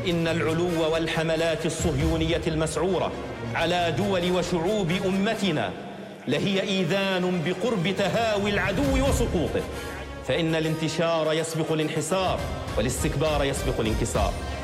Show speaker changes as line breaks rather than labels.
إن العلو والحملات الصهيونية المسعورة على دول وشعوب أمتنا لهي إيذان بقرب تهاوي العدو وسقوطه، فإن الانتشار يسبق الانحسار والاستكبار يسبق الانكسار.